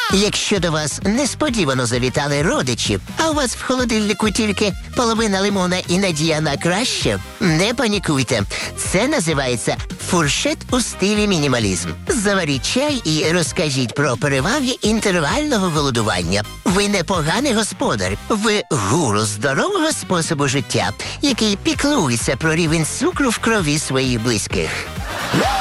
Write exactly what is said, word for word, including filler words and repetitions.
Якщо до вас несподівано завітали родичі, а у вас в холодильнику тільки половина лимона і надія на краще, не панікуйте. Це називається фуршет у стилі мінімалізм. Заваріть чай і розкажіть про переваги інтервального голодування. Ви не поганий господар, ви гуру здорового способу життя, який піклується про рівень цукру в крові своїх близьких.